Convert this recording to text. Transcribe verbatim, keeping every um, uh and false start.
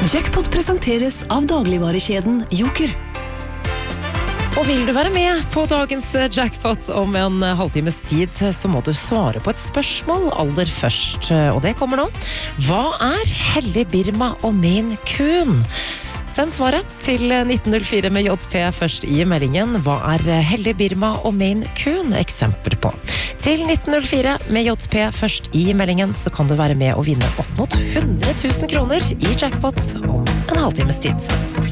Jackpot presenteres av dagligvarekjeden Joker. Og vil du være med på dagens jackpot om en halvtimes tid, så må du svare på et spørsmål aller først. Og det kommer nå. Hva er Hellig Birma og Maine Coon? Send svaret til nitten null fire med J P først i meldingen. Hva er Hellig Birma og Maine Coon eksempler på? Til nitten null fire med J P først i meldingen, så kan du være med og vinne opp mot hundre tusen kroner i jackpot om en halvtimes tid.